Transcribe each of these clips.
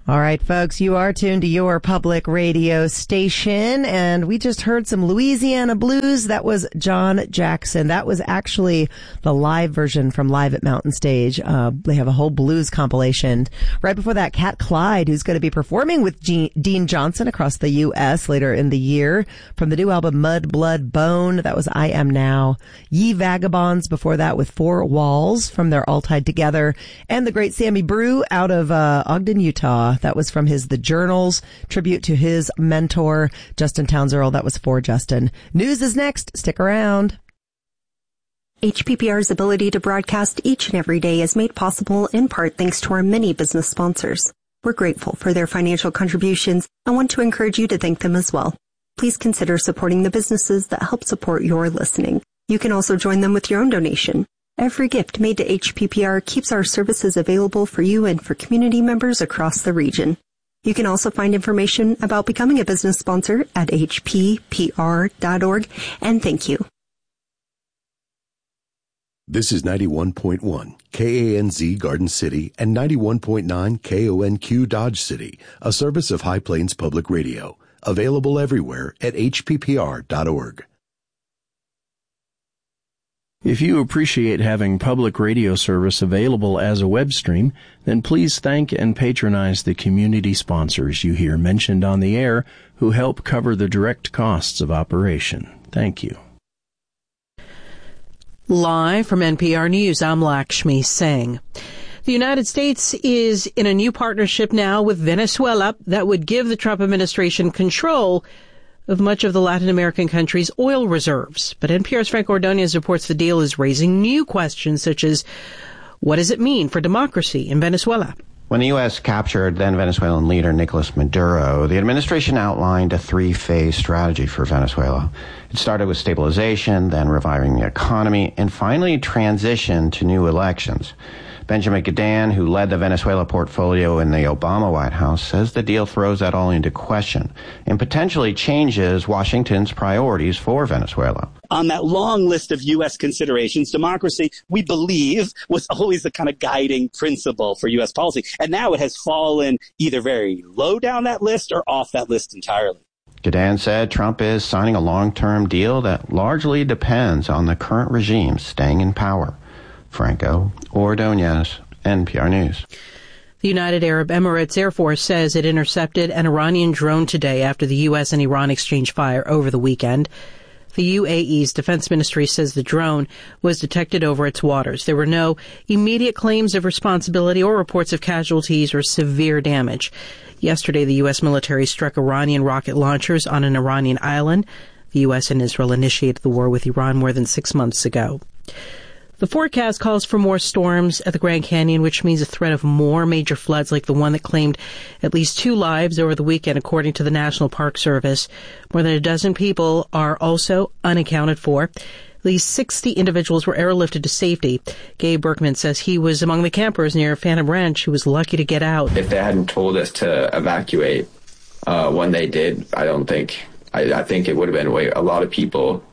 All right, folks, you are tuned to your public radio station, and we just heard some Louisiana blues. That was John Jackson. That was actually the live version from Live at Mountain Stage. They have a whole blues compilation. Right before that, Cat Clyde, who's going to be performing with Dean Johnson across the U.S. later in the year. From the new album Mud, Blood, Bone, that was I Am Now. Ye Vagabonds before that with Four Walls from their All Tied Together. And the great Sammy Brew out of Ogden, Utah. That was from his The Journals, tribute to his mentor, Justin Townes Earle. That was for Justin. News is next. Stick around. HPPR's ability to broadcast each and every day is made possible in part thanks to our many business sponsors. We're grateful for their financial contributions and want to encourage you to thank them as well. Please consider supporting the businesses that help support your listening. You can also join them with your own donation. Every gift made to HPPR keeps our services available for you and for community members across the region. You can also find information about becoming a business sponsor at hppr.org, and thank you. This is 91.1 KANZ Garden City and 91.9 KONQ Dodge City, a service of High Plains Public Radio, available everywhere at hppr.org. If you appreciate having public radio service available as a web stream, then please thank and patronize the community sponsors you hear mentioned on the air who help cover the direct costs of operation. Thank you. Live from NPR News, I'm Lakshmi Singh. The United States is in a new partnership now with Venezuela that would give the Trump administration control of much of the Latin American country's oil reserves. But NPR's Frank Ordonez reports the deal is raising new questions such as, what does it mean for democracy in Venezuela? When the U.S. captured then Venezuelan leader Nicolas Maduro, the administration outlined a three-phase strategy for Venezuela. It started with stabilization, then reviving the economy, and finally transition to new elections. Benjamin Gadan, who led the Venezuela portfolio in the Obama White House, says the deal throws that all into question and potentially changes Washington's priorities for Venezuela. On that long list of U.S. considerations, democracy, we believe, was always the kind of guiding principle for U.S. policy. And now it has fallen either very low down that list or off that list entirely. Gadan said Trump is signing a long-term deal that largely depends on the current regime staying in power. Franco Ordonez, NPR News. The United Arab Emirates Air Force says it intercepted an Iranian drone today after the U.S. and Iran exchanged fire over the weekend. The UAE's defense ministry says the drone was detected over its waters. There were no immediate claims of responsibility or reports of casualties or severe damage. Yesterday, the U.S. military struck Iranian rocket launchers on an Iranian island. The U.S. and Israel initiated the war with Iran more than 6 months ago. The forecast calls for more storms at the Grand Canyon, which means a threat of more major floods like the one that claimed at least 2 lives over the weekend, according to the National Park Service. More than a dozen people are also unaccounted for. At least 60 individuals were airlifted to safety. Gabe Berkman says he was among the campers near Phantom Ranch who was lucky to get out. If they hadn't told us to evacuate when they did, I think it would have been a lot of people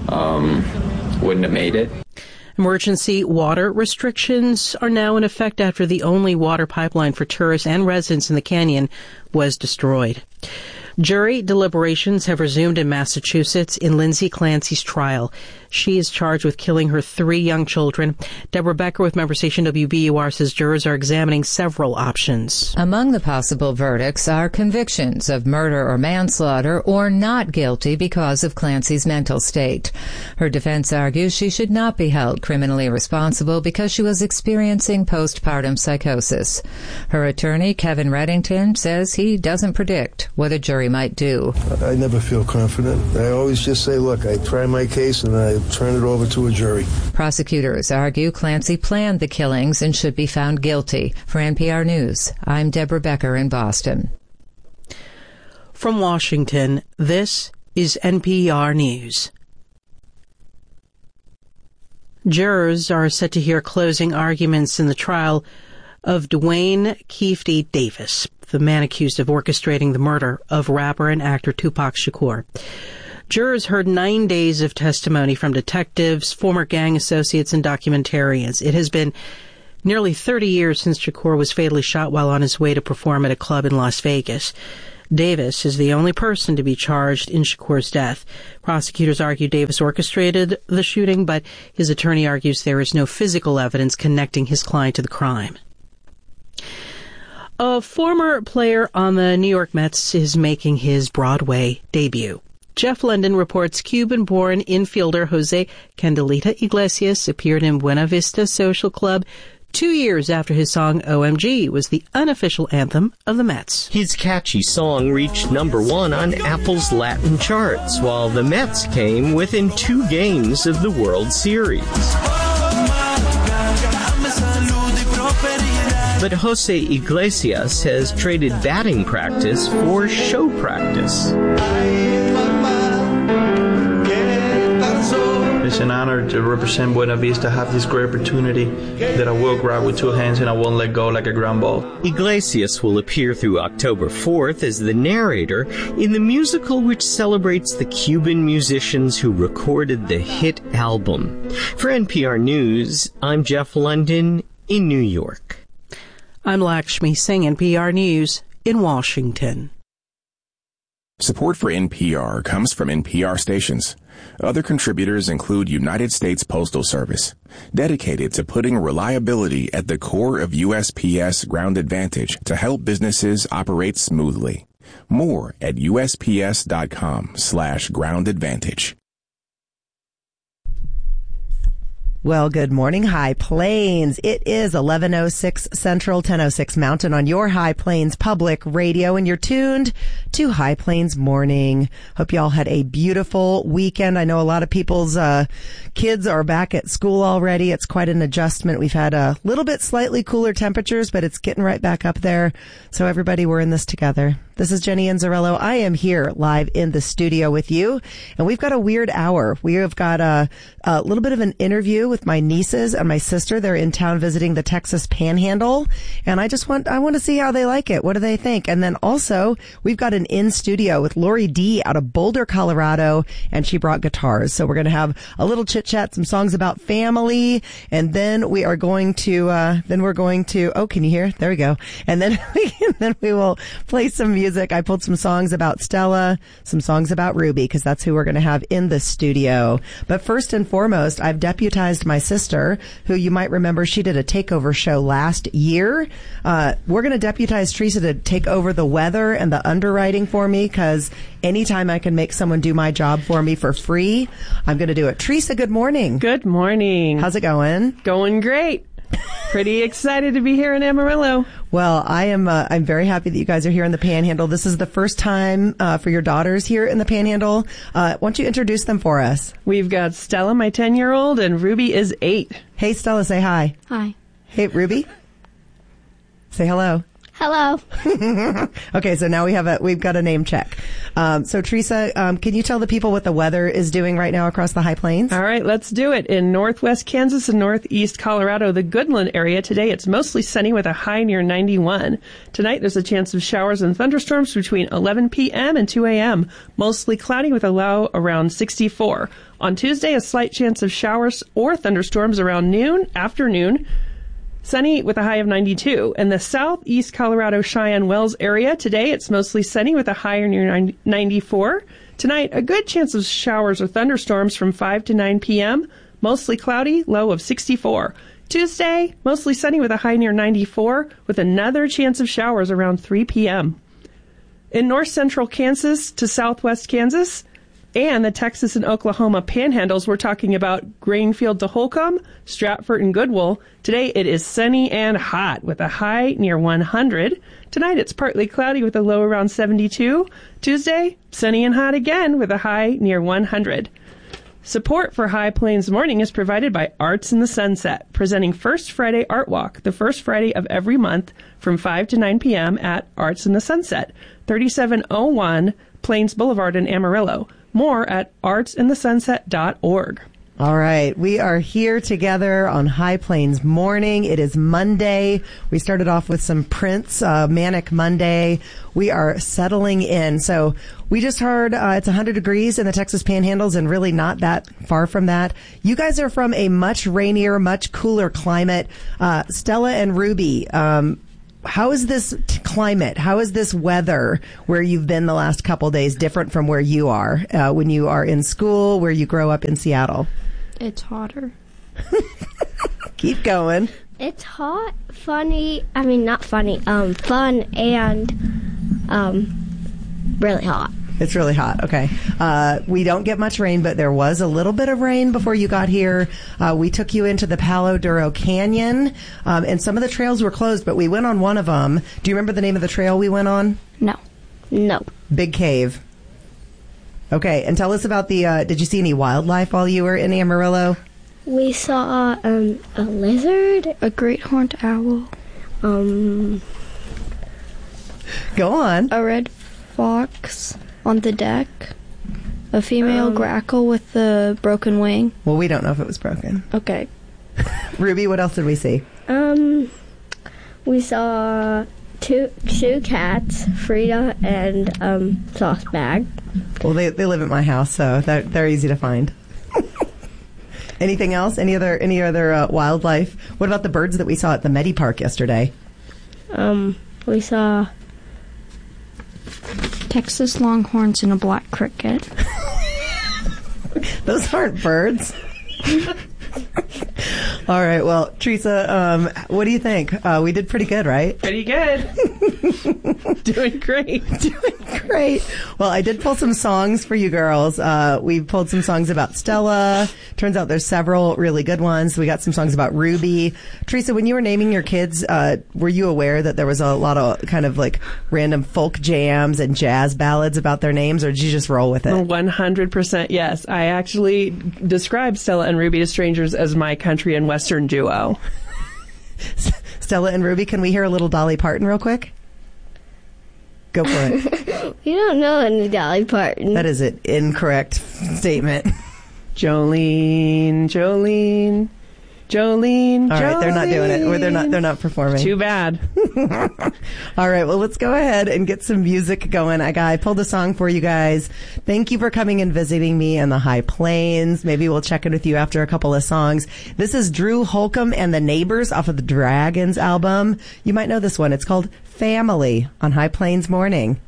wouldn't have made it. Emergency water restrictions are now in effect after the only water pipeline for tourists and residents in the canyon was destroyed. Jury deliberations have resumed in Massachusetts in Lindsay Clancy's trial. She is charged with killing her 3 young children. Deborah Becker with member station WBUR says jurors are examining several options. Among the possible verdicts are convictions of murder or manslaughter or not guilty because of Clancy's mental state. Her defense argues she should not be held criminally responsible because she was experiencing postpartum psychosis. Her attorney, Kevin Reddington, says he doesn't predict what a jury might do. I never feel confident. I always just say, look, I try my case and I turn it over to a jury. Prosecutors argue Clancy planned the killings and should be found guilty. For NPR News, I'm Deborah Becker in Boston. From Washington, this is NPR News. Jurors are set to hear closing arguments in the trial of Dwayne Keeffe Davis, the man accused of orchestrating the murder of rapper and actor Tupac Shakur. Jurors heard 9 days of testimony from detectives, former gang associates, and documentarians. It has been Nearly 30 years since Shakur was fatally shot while on his way to perform at a club in Las Vegas. Davis is the only person to be charged in Shakur's death. Prosecutors argue Davis orchestrated the shooting, but his attorney argues there is no physical evidence connecting his client to the crime. A former player on the New York Mets is making his Broadway debut. Jeff London reports Cuban-born infielder Jose Candelita Iglesias appeared in Buena Vista Social Club 2 years after his song OMG was the unofficial anthem of the Mets. His catchy song reached #1 on Apple's Latin charts, while the Mets came within 2 games of the World Series. But Jose Iglesias has traded batting practice for show practice. It's an honor to represent Buena Vista, have this great opportunity that I will grab with 2 hands and I won't let go like a ground ball. Iglesias will appear through October 4th as the narrator in the musical which celebrates the Cuban musicians who recorded the hit album. For NPR News, I'm Jeff London in New York. I'm Lakshmi Singh, NPR News in Washington. Support for NPR comes from NPR stations. Other contributors include United States Postal Service, dedicated to putting reliability at the core of USPS Ground Advantage to help businesses operate smoothly. More at USPS.com/Ground Advantage. Well, good morning, High Plains. It is 11:06 Central, 10:06 Mountain on your High Plains Public Radio, and you're tuned to High Plains Morning. Hope you all had a beautiful weekend. I know a lot of people's kids are back at school already. It's quite an adjustment. We've had a little bit slightly cooler temperatures, but it's getting right back up there. So everybody, we're in this together. This is Jenny Inzarello. I am here live in the studio with you, and we've got a weird hour. We have got a little bit of an interview with my nieces and my sister. They're in town visiting the Texas Panhandle, and I want to see how they like it. What do they think? And then also, we've got an in studio with Lori D out of Boulder, Colorado, and she brought guitars. So we're going to have a little chit chat, some songs about family, and then we are going to oh, can you hear? There we go. And then we will play some music. I pulled some songs about Stella, some songs about Ruby, because that's who we're going to have in the studio. But first and foremost, I've deputized my sister, who you might remember, she did a takeover show last year. We're going to deputize Teresa to take over the weather and the underwriting for me, because anytime I can make someone do my job for me for free, I'm going to do it. Teresa, good morning. Good morning. How's it going? Going great. Pretty excited to be here in Amarillo. Well, I'm very happy that you guys are here in the Panhandle. This is the first time for your daughters here in the Panhandle. Why don't you introduce them for us? We've got Stella, my 10-year-old, and Ruby is 8. Hey, Stella, say hi. Hi. Hey, Ruby. Say hello. Hello. Okay, so now we've got a name check. So Teresa, can you tell the people what the weather is doing right now across the High Plains? All right, let's do it. In northwest Kansas and northeast Colorado, the Goodland area, today it's mostly sunny with a high near 91. Tonight there's a chance of showers and thunderstorms between 11 p.m. and 2 a.m., mostly cloudy with a low around 64. On Tuesday, a slight chance of showers or thunderstorms around afternoon. Sunny with a high of 92. In the southeast Colorado Cheyenne Wells area, today it's mostly sunny with a high near 94. Tonight, a good chance of showers or thunderstorms from 5 to 9 p.m., mostly cloudy, low of 64. Tuesday, mostly sunny with a high near 94, with another chance of showers around 3 p.m. In north central Kansas to southwest Kansas, and the Texas and Oklahoma panhandles, we're talking about Greenfield to Holcomb, Stratford and Goodwill. Today it is sunny and hot with a high near 100. Tonight it's partly cloudy with a low around 72. Tuesday, sunny and hot again with a high near 100. Support for High Plains Morning is provided by Arts in the Sunset, presenting First Friday Art Walk, the first Friday of every month from 5 to 9 p.m. at Arts in the Sunset, 3701 Plains Boulevard in Amarillo. More at artsinthesunset.org. All right. We are here together on High Plains Morning. It is Monday. We started off with some Prince, Manic Monday. We are settling in. So we just heard it's 100 degrees in the Texas Panhandles and really not that far from that. You guys are from a much rainier, much cooler climate. Stella and Ruby, how is this climate? How is this weather where you've been the last couple days different from where you are when you are in school, where you grow up in Seattle? It's hotter. Keep going. It's hot, funny. I mean, not funny. Fun and really hot. It's really hot. Okay. We don't get much rain, but there was a little bit of rain before you got here. We took you into the Palo Duro Canyon, and some of the trails were closed, but we went on one of them. Do you remember the name of the trail we went on? No. Big Cave. Okay, and tell us about the, did you see any wildlife while you were in Amarillo? We saw a lizard, a great horned owl, Go on. a red fox on the deck, a female grackle with the broken wing. Well, we don't know if it was broken. Okay. Ruby, what else did we see? We saw two cats, Frida and Sauce Bag. Well, they live at my house, so they're easy to find. Anything else? Any other wildlife? What about the birds that we saw at the Medi Park yesterday? We saw Texas longhorns and a black cricket. Those aren't birds. All right. Well, Teresa, what do you think? We did pretty good, right? Pretty good. Doing great. Doing great. Well, I did pull some songs for you girls. We pulled some songs about Stella. Turns out there's several really good ones. We got some songs about Ruby. Teresa, when you were naming your kids, were you aware that there was a lot of kind of like random folk jams and jazz ballads about their names, or did you just roll with it? 100% yes. I actually described Stella and Ruby to strangers as my country and western duo. Stella and Ruby, can we hear a little Dolly Parton real quick? Go for it. We don't know any Dolly Parton. That is an incorrect statement. Jolene. All right, they're not doing it. They're not performing. Too bad. All right, well, let's go ahead and get some music going. I pulled a song for you guys. Thank you for coming and visiting me in the High Plains. Maybe we'll check in with you after a couple of songs. This is Drew Holcomb and the Neighbors off of the Dragons album. You might know this one. It's called Family on High Plains Morning.